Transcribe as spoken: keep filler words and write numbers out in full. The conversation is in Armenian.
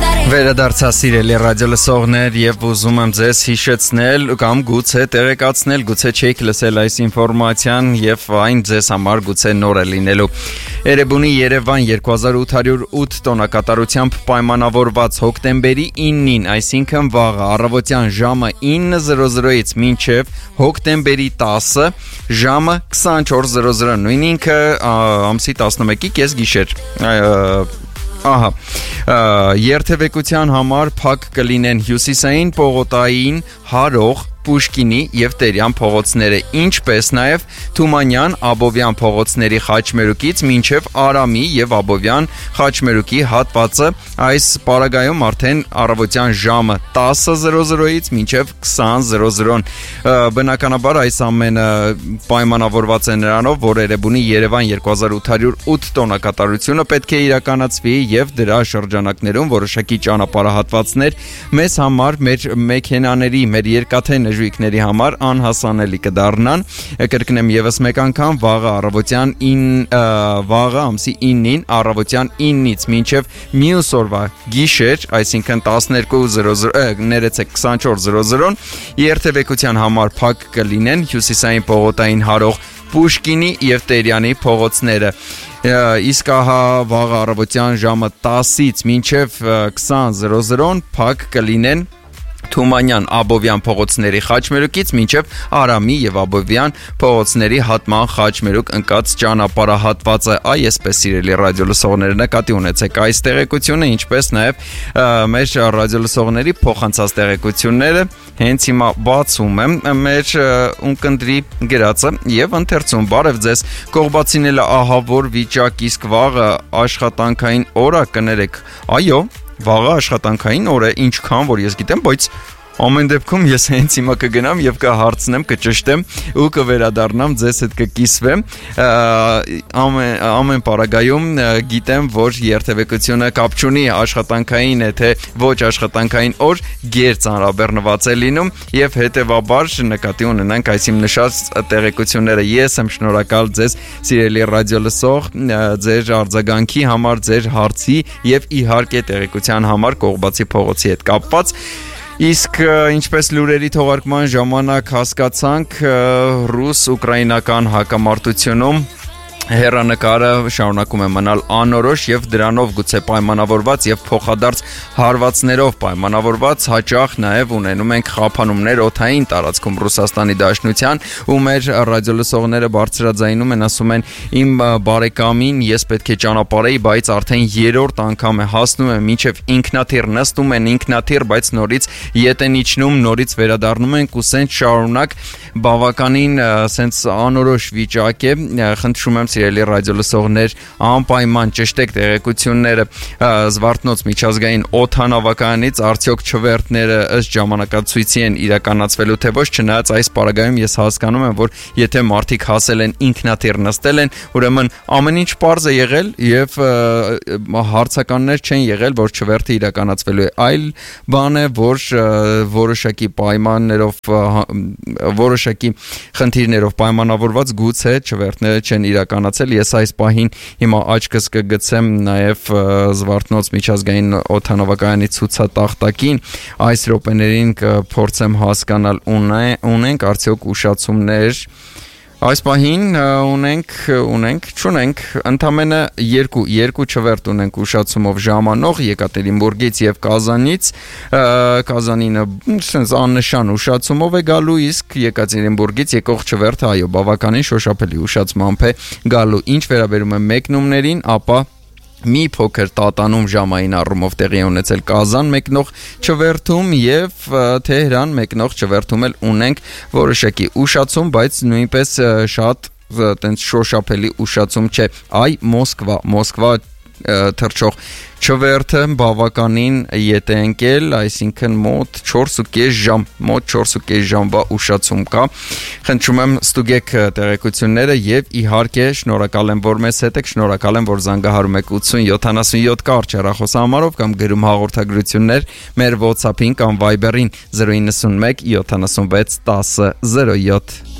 Վերադարձա սիրելի ռադիո լսողներ եւ ուզում եմ ձեզ հիշեցնել կամ գուցե տեղեկացնել, գուցե չեք լսել այս ինֆորմացիան եւ այն ձեզ համար գուցե նոր է լինելու։ Էրեբունի Երևան երկու հազար ութ հարյուր ութ տոնակատարությամբ պայմանավորված հոկտեմբերի իննին, այսինքն վաղը առավոտյան ժամը ինը զրո զրոից մինչև հոկտեմբերի տասը ժամը քսանչորս զրո զրո, նույն ինքը ամսի տասնմեկի կեսգիշեր։ Ահա, երթևեկության համար փակ կլինեն հյուսիսային պողոտային հարող Պուշկինի եւ Տերյան փողոցները, ինչպես նաեւ Թումանյան, Աբովյան փողոցների խաչմերուկից մինչեւ Արամի եւ Աբովյան խաչմերուկի հատվածը, այս պարագայում արդեն առավոտյան ժամը տասը զրո զրոից մինչեւ քսան զրո զրոն։ Բնականաբար այս ամենը պայմանավորված է նրանով, որ Էրեբունի Երևան երկու հազար ութ հարյուր ութ տոնակատարությունը պետք է իրականացվի եւ դրա շրջանակներում որոշակի ճանապարհահատվածներ մեզ համար, մեր մեքենաների, մեր երկաթե ժույքների համար անհասանելի կդառնան։ Կրկնեմ եւս մեկ անգամ, վաղը առավոտյան վաղը ամսի իննին առավոտյան իննից մինչև մյուս օրվա գիշեր, այսինքն տասներկու զրո զրո, ներեցեք քսանչորս զրո զրոն երթևեկության համար փակ կլինեն հյուսիսային պողոտային հարող Պուշկինի եւ Տերյանի փողոցները։ Իսկ ահա վաղը առավոտյան ժամը տասից մինչև քսան զրո զրոն փակ կլինեն Թումանյան, Աբովյան փողոցների խաչմերուկից մինչև Արամի եւ Աբովյան փողոցների հատման խաչմերուկ ընկած ճանապարհահատվածը։ Այ այսպես սիրելի ռադիո լսողներ, նկատի ունեցեք այս տեղեկությունը, ինչպես նաեւ մեր ռադիո լսողների փոխանցած տեղեկությունները հենց հիմա բացում եմ մեր ունկնդրի գրածը եւ ընթերցում։ Բարև ձեզ, Կողբացիները ահավոր վիճակ, իսկ վաղը աշխատանքային օր կներեք։ Այո, վաղը աշխատանքային օր է, ինչքան որ ես գիտեմ, բայց ամեն դեպքում ես հենց հիմա կգնամ եւ կհարցնեմ, կճշտեմ ու կվերադառնամ ձեզ հետ կկիսվեմ։ Ամեն ամեն պարագայում գիտեմ, որ երթևեկությունը կապ չունի աշխատանքային է թե ոչ աշխատանքային օր, գեր ծանրաբեռնված է լինում եւ հետեւաբար նկատի ունենանք այս իմ նշած տեղեկությունները։ Ես եմ շնորհակալ ձեզ սիրելի ռադիո լսող, ձեր արձագանքի համար, ձեր հարցի եւ իհարկե տեղեկության համար Կողբացի փողոցի հետ կապված։ Իսկ ինչպես լուրերի թողարկման ժամանակ հասկացանք, ռուս-ուկրաինական հակամարտությունում հեռանկարը շարունակում է մնալ անորոշ եւ դրանով գուցե պայմանավորված եւ փոխադարձ հարվածներով պայմանավորված հաճախ նաեւ ունենում ենք խափանումներ օդային տարածքում Ռուսաստանի Դաշնության ու մեր ռադիոլսողները բարձրաձայնում են, ասում են իմ բարեկամին ես պետք է ճանապարհեի, բայց արդեն երրորդ անգամ է հասնում է մինչեւ ինքնաթիռ նստում են ինքնաթիռ, բայց նորից ետ են իջնում, նորից վերադառնում են ու սենց շարունակ բավականին սենց անորոշ վիճակ է։ Խնդրում եմ սիրելի ռադիո լսողներ, անպայման ճշտեք տեղեկությունները Զվարթնոց միջազգային օդանավակայանից, արդյոք չվերթները ըստ ժամանակացույցի են իրականացվելու թե ոչ, չնայած այս պարագայում ես հասկանում եմ, որ եթե մարդիկ հասել են ինքնաթիռ նստել են, ուրեմն ամեն ինչ պարզ է եղել եւ հարցականներ չեն եղել, որ չվերթը իրականացվելու է, այլ բան է, որ որոշակի պայմաններով, որոշակի խնդիրներով պայմանավորված գուցե չվերթները չեն իրականացել։ Ես այս պահին հիմա աչքս կգցեմ նաև Զվարթնոց միջազգային օդանավակայանի ցուցատախտակին, այս րոպեներին կփորձեմ հասկանալ ունենք արդյոք ուշացումներ։ Այս պահին ունենք, ունենք, չունենք, ընդամենը երկու, երկու չվերթ ունենք ուշացումով ժամանող Եկատերինբուրգից եւ Կազանից, Կազանինը sense աննշան ուշացումով է գալու, իսկ Եկատերինբուրգից եկող չվերթը այո, բավականին շոշափելի ուշացմամբ է գալու։ Ինչ վերաբերում է մեկնումներին, ապա մի փոքր տատանում ժամային առումով տեղի ունեցել Կազան մեկնող չվերթում եւ Թեհրան մեկնող չվերթում էլ ունենք որոշակի ուշացում, բայց նույնպես շատ տենց շոշափելի ուշացում չէ։ Այ Մոսկվա, Մոսկվա թռչող չվերթը բավականին ետ է ընկել, այսինքն մոտ չորս ու կես ժամ, մոտ չորս ու կես ժամվա ուշացում կա։ Խնդրում եմ ստուգեք տեղեկությունները եւ իհարկե շնորհակալ եմ, որ մեզ հետ եք, շնորհակալ եմ, որ զանգահարում եք ութսուն յոթանասունյոթ կարճ հեռախոսահամարով կամ գրում հաղորդագրություններ մեր WhatsApp-ին կամ Viber-ին զրո իննսունմեկ յոթանասունվեց տասը զրո յոթ։